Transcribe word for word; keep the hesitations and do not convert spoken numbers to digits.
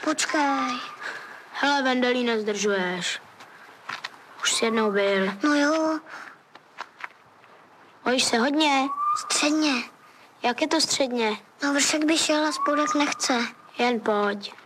Počkej. Hele, Vendelí, nezdržuješ. Už jsi jednou byl. No jo, Bojíš se hodně? středně. Jak je to středně? No vršek by šel a spodek nechce. Jen pojď.